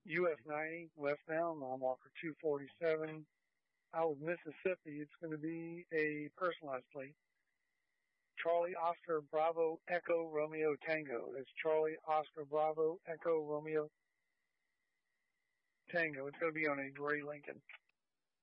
US 90 westbound, mile marker 247. Out of Mississippi, it's going to be a personalized plate. Charlie Oscar Bravo Echo Romeo Tango. That's Charlie Oscar Bravo Echo Romeo Tango. It's going to be on a gray Lincoln.